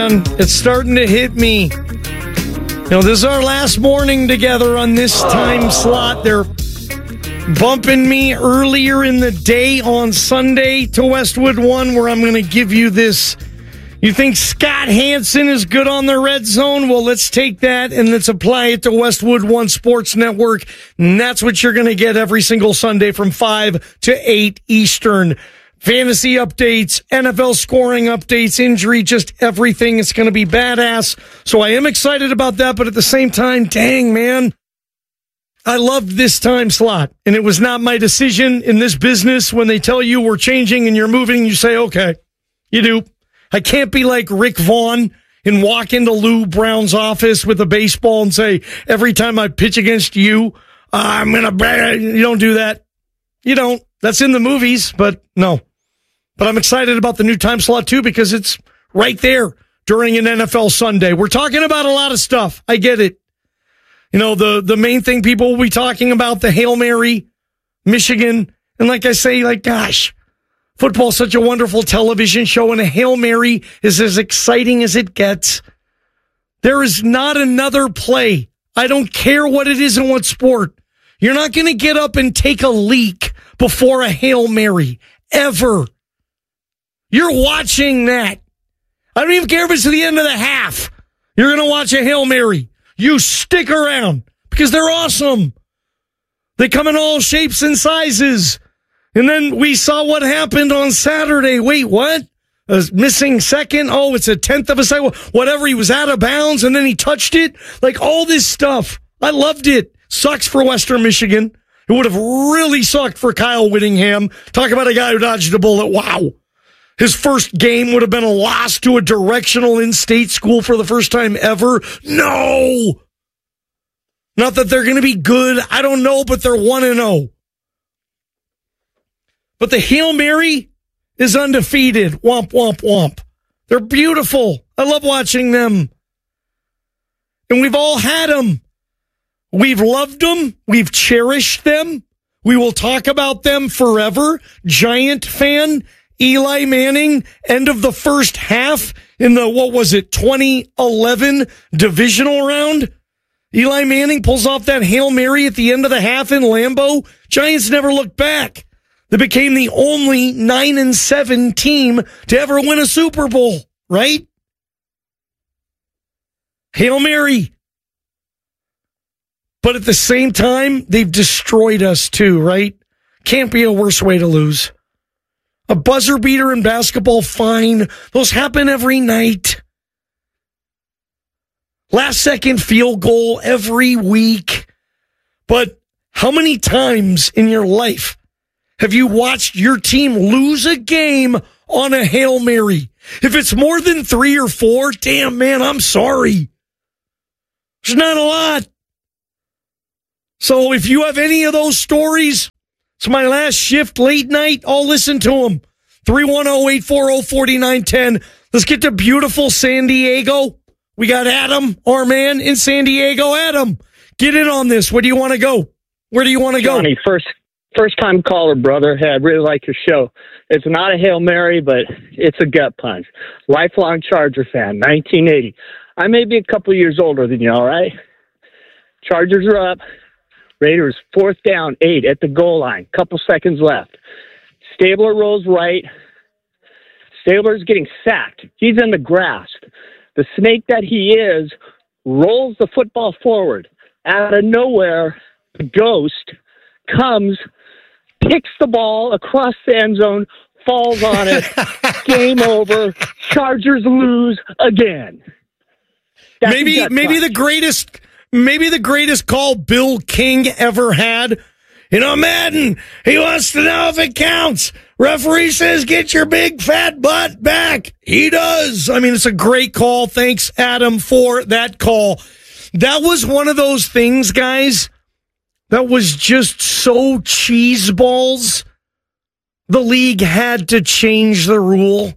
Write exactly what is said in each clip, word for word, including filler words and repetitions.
It's starting to hit me. You know, this is our last morning together on this time slot. They're bumping me earlier in the day on Sunday to Westwood One, where I'm going to give you this. You think Scott Hanson is good on the red zone? Well, let's take that and let's apply it to Westwood One Sports Network. And that's what you're going to get every single Sunday from five to eight Eastern. Fantasy updates, N F L scoring updates, injury, just everything. It's going to be badass. So I am excited about that, but at the same time, dang, man, I loved this time slot. And it was not my decision in this business. When they tell you we're changing and you're moving, you say, okay, you do. I can't be like Rick Vaughn and walk into Lou Brown's office with a baseball and say, every time I pitch against you, I'm going to, you don't do that. You don't. That's in the movies, but no. But I'm excited about the new time slot, too, because it's right there during an N F L Sunday. We're talking about a lot of stuff. I get it. You know, the, the main thing people will be talking about, the Hail Mary, Michigan. And like I say, like, gosh, football's such a wonderful television show, and a Hail Mary is as exciting as it gets. There is not another play. I don't care what it is and what sport. You're not going to get up and take a leak before a Hail Mary, ever. You're watching that. I don't even care if it's the end of the half. You're going to watch a Hail Mary. You stick around because they're awesome. They come in all shapes and sizes. And then we saw what happened on Saturday. Wait, what? A missing second? Oh, it's a tenth of a second. Whatever, he was out of bounds and then he touched it. Like all this stuff. I loved it. Sucks for Western Michigan. It would have really sucked for Kyle Whittingham. Talk about a guy who dodged a bullet. Wow. His first game would have been a loss to a directional in-state school for the first time ever. No! Not that they're going to be good. I don't know, but they're one and oh. But the Hail Mary is undefeated. Womp, womp, womp. They're beautiful. I love watching them. And we've all had them. We've loved them. We've cherished them. We will talk about them forever. Giant fan. Eli Manning, end of the first half in the, what was it, twenty eleven divisional round. Eli Manning pulls off that Hail Mary at the end of the half in Lambeau. Giants never looked back. They became the only nine and seven team to ever win a Super Bowl, right? Hail Mary. But at the same time, they've destroyed us too, right? Can't be a worse way to lose. A buzzer beater in basketball, fine. Those happen every night. Last second field goal every week. But how many times in your life have you watched your team lose a game on a Hail Mary? If it's more than three or four, damn, man, I'm sorry. There's not a lot. So if you have any of those stories, it's my last shift late night. I'll listen to them. three one zero, eight four zero, four nine one zero. Let's get to beautiful San Diego. We got Adam, our man in San Diego. Adam, get in on this. Where do you want to go? Where do you want to go? Johnny, first, first time caller, brother. Hey, I really like your show. It's not a Hail Mary, but it's a gut punch. Lifelong Charger fan, nineteen eighty. I may be a couple years older than you, all right? Chargers are up. Raiders, fourth down, eight at the goal line. Couple seconds left. Stabler rolls right. Stabler's getting sacked. He's in the grass. The snake that he is rolls the football forward. Out of nowhere, the ghost comes, picks the ball across the end zone, falls on it. Game over. Chargers lose again. That's maybe maybe the greatest... Maybe the greatest call Bill King ever had. You know, Madden, he wants to know if it counts. Referee says, get your big fat butt back. He does. I mean, it's a great call. Thanks, Adam, for that call. That was one of those things, guys, that was just so cheeseballs. The league had to change the rule.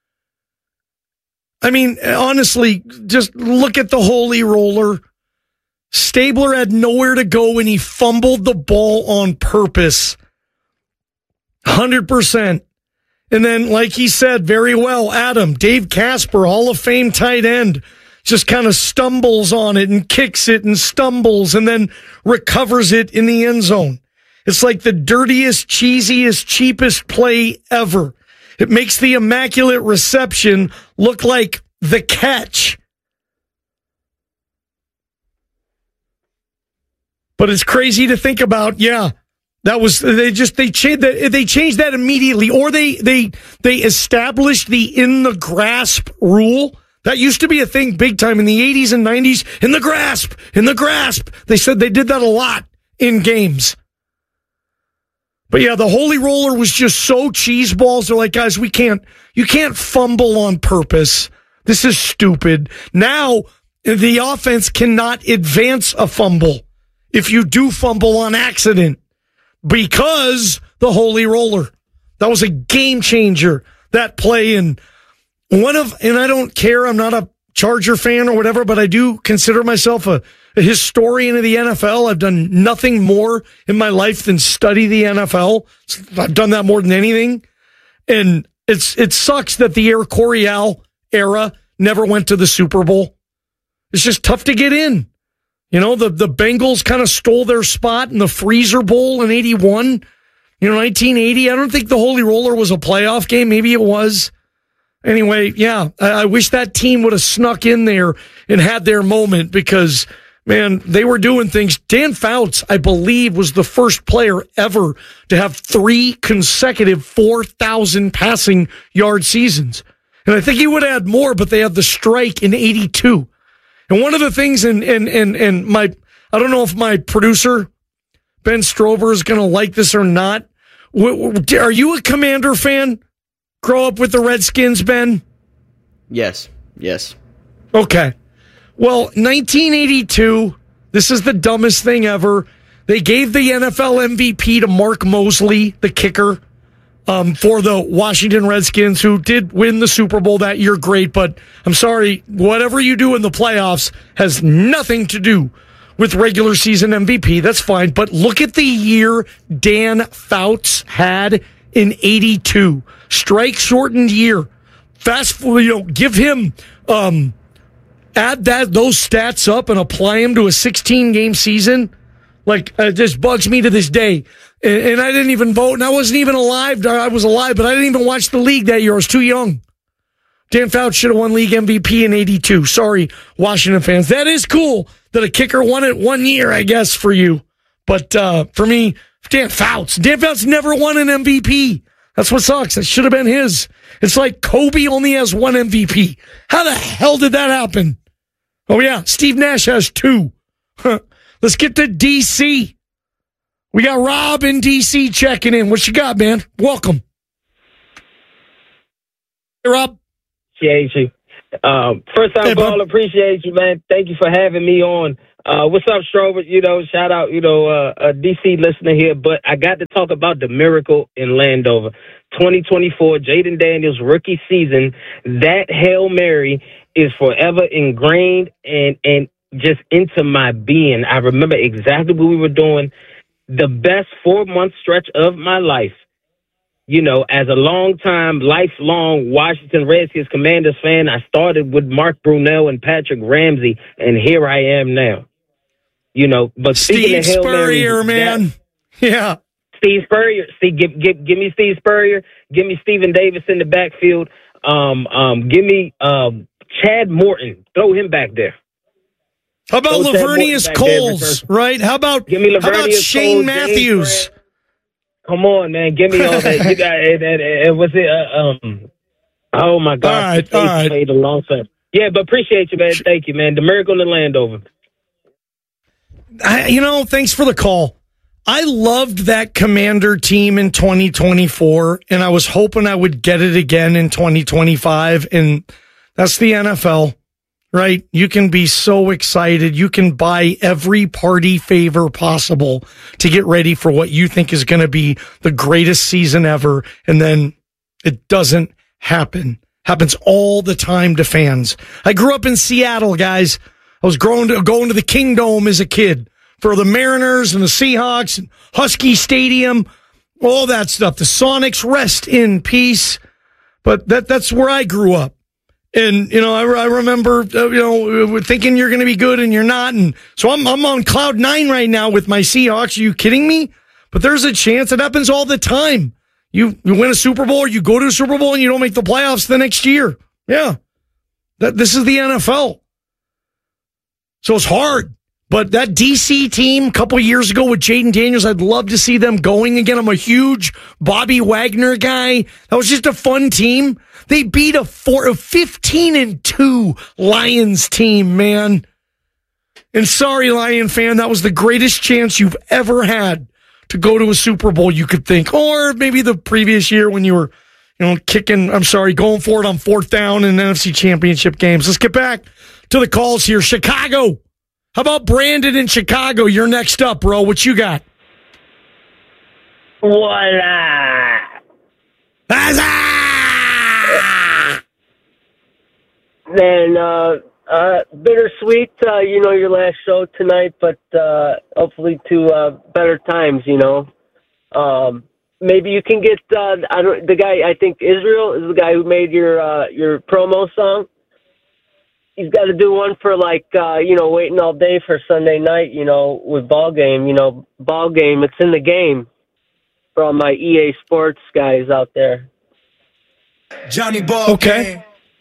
I mean, honestly, just look at the holy roller. Stabler had nowhere to go and he fumbled the ball on purpose. one hundred percent. And then, like he said very well, Adam, Dave Casper, Hall of Fame tight end, just kind of stumbles on it and kicks it and stumbles and then recovers it in the end zone. It's like the dirtiest, cheesiest, cheapest play ever. It makes the immaculate reception look like the catch. But it's crazy to think about. Yeah, that was they just they changed that they changed that immediately, or they they they established the in the grasp rule. That used to be a thing big time in the eighties and nineties. In the grasp, in the grasp. They said they did that a lot in games. But yeah, the holy roller was just so cheese balls. They're like, guys, we can't, you can't fumble on purpose. This is stupid. Now, the offense cannot advance a fumble if you do fumble on accident because the holy roller. That was a game changer, that play. And one of, and I don't care, I'm not a Charger fan or whatever, but I do consider myself a, a historian of the N F L. I've done nothing more in my life than study the N F L. I've done that more than anything. And it's it sucks that the Air Coryell era never went to the Super Bowl. It's just tough to get in. You know, the, the Bengals kind of stole their spot in the Freezer Bowl in eighty-one. You know, nineteen eighty. I don't think the Holy Roller was a playoff game. Maybe it was. Anyway, yeah, I, I wish that team would have snuck in there and had their moment because, man, they were doing things. Dan Fouts, I believe, was the first player ever to have three consecutive four thousand passing yard seasons. And I think he would add more, but they had the strike in eighty-two. And one of the things, and and and and my, I don't know if my producer, Ben Strover, is going to like this or not. Are you a Commander fan? Grow up with the Redskins, Ben? Yes, yes. Okay. Well, nineteen eighty-two, this is the dumbest thing ever. They gave the N F L M V P to Mark Mosley, the kicker, um, for the Washington Redskins, who did win the Super Bowl that year. Great, but I'm sorry, whatever you do in the playoffs has nothing to do with regular season M V P. That's fine, but look at the year Dan Fouts had in eighty-two. Strike-shortened year. Fast, you know, give him, um, add that those stats up and apply him to a sixteen-game season. Like, it just bugs me to this day. And, and I didn't even vote, and I wasn't even alive. I was alive, but I didn't even watch the league that year. I was too young. Dan Fouts should have won league M V P in eighty-two. Sorry, Washington fans. That is cool that a kicker won it one year, I guess, for you. But uh, for me, Dan Fouts. Dan Fouts never won an M V P. That's what sucks. That should have been his. It's like Kobe only has one M V P. How the hell did that happen? Oh, yeah. Steve Nash has two. Huh. Let's get to D C. We got Rob in D C checking in. What you got, man? Welcome. Hey, Rob. Appreciate you. Um, first time hey, call, appreciate you, man. Thank you for having me on. Uh, what's up, Strover? You know, shout out, you know, uh, a D C listener here, but I got to talk about the miracle in Landover. twenty twenty-four, Jaden Daniels rookie season. That Hail Mary is forever ingrained and, and just into my being. I remember exactly what we were doing. The best four-month stretch of my life. You know, as a long-time, lifelong Washington Redskins Commanders fan, I started with Mark Brunell and Patrick Ramsey, and here I am now. You know, but Steve Spurrier, man. That, yeah. Steve Spurrier. See, give, give, give me Steve Spurrier. Give me Stephen Davis in the backfield. Um, um, give me um, Chad Morton. Throw him back there. How about Throw Lavernius Coles, right? How about, give me how about Shane Coles, Matthews? Come on, man. Give me all that. You got it. It, it was it. Uh, um. Oh my God. All right. All right. Played a long time. Yeah, but appreciate you, man. Thank you, man. The miracle in Landover. I, you know, thanks for the call. I loved that Commander team in twenty twenty-four, and I was hoping I would get it again in twenty twenty-five. And that's the N F L, right? You can be so excited. You can buy every party favor possible to get ready for what you think is going to be the greatest season ever. And then it doesn't happen. Happens all the time to fans. I grew up in Seattle, guys. I was growing to, going to the Kingdome as a kid for the Mariners and the Seahawks and Husky Stadium. all that stuff. The Sonics, rest in peace. But that that's where I grew up. And, you know, I, I remember, uh, you know, thinking you're going to be good and you're not. And so I'm, I'm on cloud nine right now with my Seahawks. Are you kidding me? But there's a chance. It happens all the time. You, you win a Super Bowl, or you go to a Super Bowl and you don't make the playoffs the next year. Yeah. That, this is the N F L. So it's hard. But that D C team a couple years ago with Jayden Daniels, I'd love to see them going again. I'm a huge Bobby Wagner guy. That was just a fun team. They beat a four, a fifteen and two Lions team, man. And sorry, Lion fan, that was the greatest chance you've ever had to go to a Super Bowl, you could think. Or maybe the previous year when you were, you know, kicking, I'm sorry, going for it on fourth down in N F C Championship games. Let's get back to the calls here. Chicago. How about Brandon in Chicago? You're next up, bro. What you got? Voila. Man, uh, uh, bittersweet, uh, you know, your last show tonight, but uh, hopefully to uh, better times, you know. Um, maybe you can get uh, I don't, the guy, I think Israel is the guy who made your uh, your promo song. He's got to do one for, like, uh, you know, waiting all day for Sunday night, you know, with ball game, you know, ball game. It's in the game for all my E A Sports guys out there. Johnny Ball. Okay.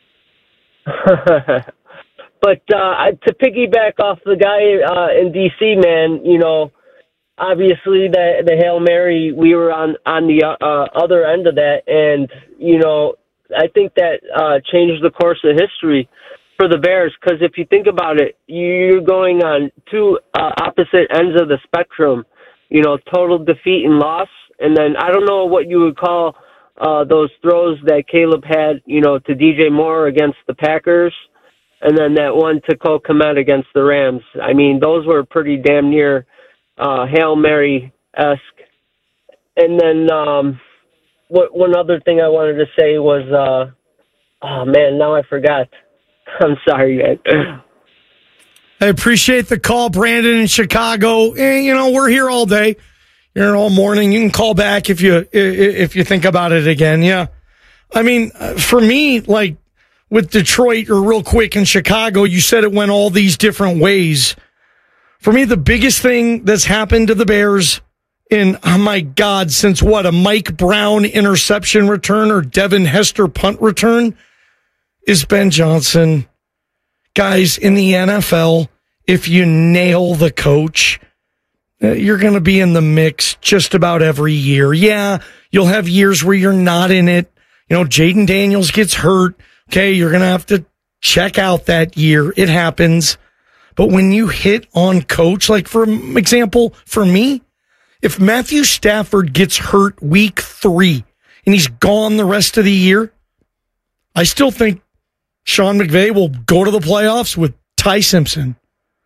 But uh, to piggyback off the guy uh, in D C, man, you know, obviously the, the Hail Mary, we were on, on the uh, other end of that. And, you know, I think that uh, changed the course of history for the Bears, because if you think about it, you're going on two uh, opposite ends of the spectrum, you know, total defeat and loss. And then I don't know what you would call uh, those throws that Caleb had, you know, to D J Moore against the Packers, and then that one to Cole Kmet against the Rams. I mean, those were pretty damn near uh, Hail Mary-esque. And then um, what, one other thing I wanted to say was, uh, oh, man, now I forgot. I'm sorry, man. I appreciate the call, Brandon in Chicago. And, you know, we're here all day. You're here all morning. You can call back if you if you think about it again. Yeah. I mean, for me, like with Detroit or real quick in Chicago, you said it went all these different ways. For me, the biggest thing that's happened to the Bears in, oh my God, since what, a Mike Brown interception return or Devin Hester punt return is Ben Johnson. Guys, in the N F L, if you nail the coach, you're going to be in the mix just about every year. Yeah, you'll have years where you're not in it. You know, Jayden Daniels gets hurt. Okay, you're going to have to check out that year. It happens. But when you hit on coach, like for example, for me, if Matthew Stafford gets hurt week three and he's gone the rest of the year, I still think Sean McVay will go to the playoffs with Ty Simpson.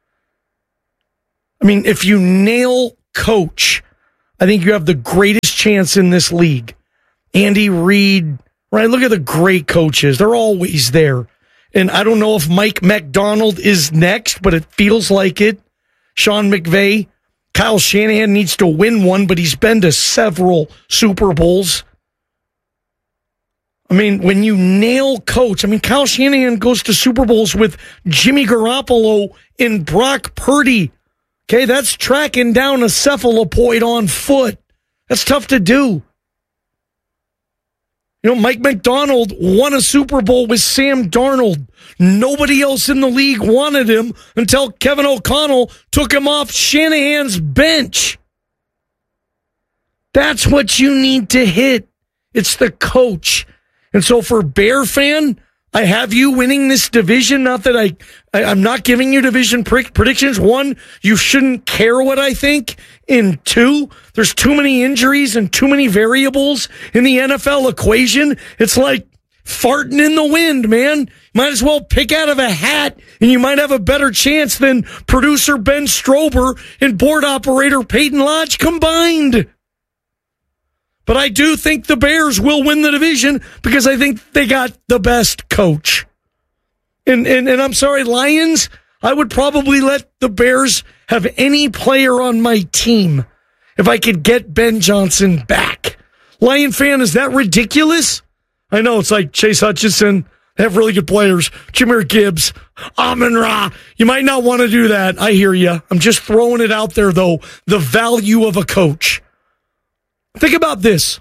I mean, if you nail coach, I think you have the greatest chance in this league. Andy Reid, right? Look at the great coaches. They're always there. And I don't know if Mike McDonald is next, but it feels like it. Sean McVay, Kyle Shanahan needs to win one, but he's been to several Super Bowls. I mean, when you nail coach, I mean, Kyle Shanahan goes to Super Bowls with Jimmy Garoppolo and Brock Purdy. Okay, that's tracking down a cephalopoid on foot. That's tough to do. You know, Mike McDonald won a Super Bowl with Sam Darnold. Nobody else in the league wanted him until Kevin O'Connell took him off Shanahan's bench. That's what you need to hit. It's the coach. And so for Bear fan, I have you winning this division. Not that I, I I'm not giving you division predictions. One, you shouldn't care what I think. And two, there's too many injuries and too many variables in the N F L equation. It's like farting in the wind, man. Might as well pick out of a hat, and you might have a better chance than producer Ben Strober and board operator Peyton Lodge combined. But I do think the Bears will win the division because I think they got the best coach. And, and and I'm sorry, Lions, I would probably let the Bears have any player on my team. if I could get Ben Johnson back. Lion fan, is that ridiculous? I know it's like Chase Hutchinson. They have really good players. Jahmyr Gibbs, Amon-Ra. You might not want to do that. I hear you. I'm just throwing it out there, though. The value of a coach. Think about this.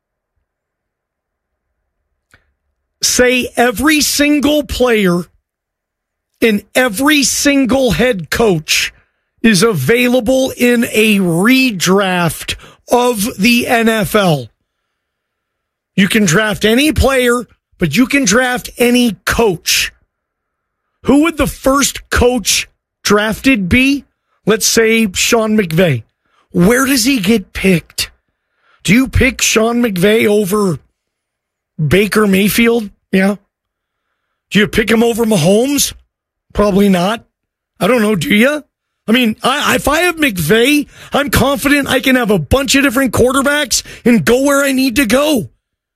Say every single player and every single head coach is available in a redraft of the N F L. You can draft any player, but you can draft any coach. Who would the first coach drafted be? Let's say Sean McVay. Where does he get picked? Do you pick Sean McVay over Baker Mayfield? Yeah. Do you pick him over Mahomes? Probably not. I don't know. Do you? I mean, I, if I have McVay, I'm confident I can have a bunch of different quarterbacks and go where I need to go.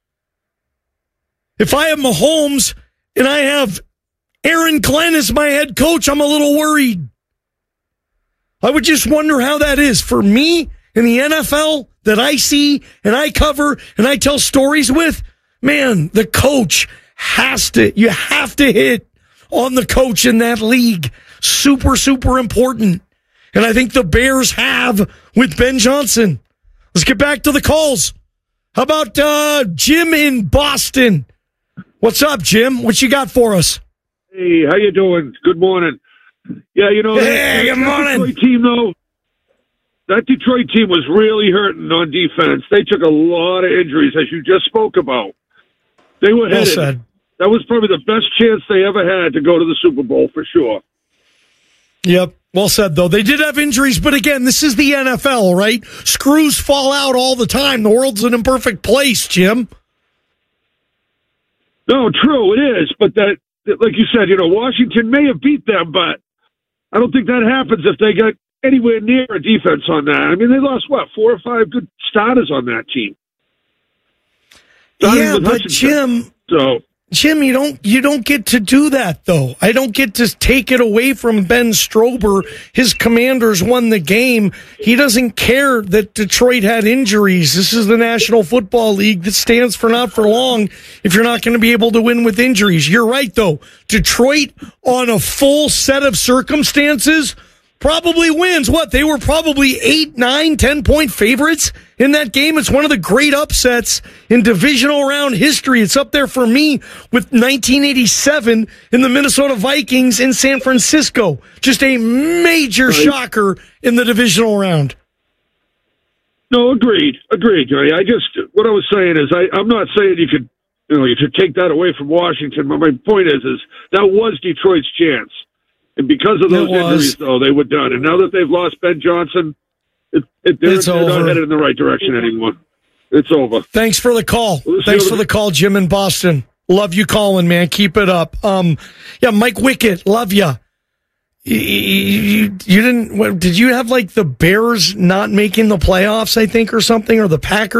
If I have Mahomes and I have Aaron Glenn as my head coach, I'm a little worried. I would just wonder how that is for me in the N F L that I see and I cover and I tell stories with. Man, the coach has to, you have to hit on the coach in that league. Super, super important. And I think the Bears have with Ben Johnson. Let's get back to the calls. How about uh, Jim in Boston? What's up, Jim? What you got for us? Hey, how you doing? Good morning. Yeah, you know, hey, that, good that morning. Detroit team, though, that Detroit team was really hurting on defense. They took a lot of injuries, as you just spoke about. They were headed. Well said. That was probably the best chance they ever had to go to the Super Bowl, for sure. Yep. Well said, though. They did have injuries, but again, this is the N F L, right? Screws fall out all the time. The world's an imperfect place, Jim. No, true, it is. But that, like you said, you know, Washington may have beat them, but I don't think that happens if they got anywhere near a defense on that. I mean, they lost, what, four or five good starters on that team. Yeah, but Jim, so Jim, you don't you don't get to do that though. I don't get to take it away from Ben Strober. His Commanders won the game. He doesn't care that Detroit had injuries. This is the National Football League that stands for not for long if you're not going to be able to win with injuries. You're right though. Detroit on a full set of circumstances probably wins. What? They were probably eight, nine, ten point favorites in that game. It's one of the great upsets in divisional round history. It's up there for me with nineteen eighty-seven in the Minnesota Vikings in San Francisco. Just a major right. shocker in the divisional round. No, agreed. Agreed, Johnny. I just, what I was saying is, I, I'm not saying you could, you know, you should take that away from Washington, but my point is, is that was Detroit's chance. And because of those injuries, though, they were done. And now that they've lost Ben Johnson, it, it, they're, it's they're over. not headed in the right direction anymore. It's over. Thanks for the call. Well, Thanks for the call, Jim in Boston. Love you calling, man. Keep it up. Um, yeah, Mike Wickett, love ya. You, you, you didn't, what, did you have like the Bears not making the playoffs, I think, or something, or the Packers?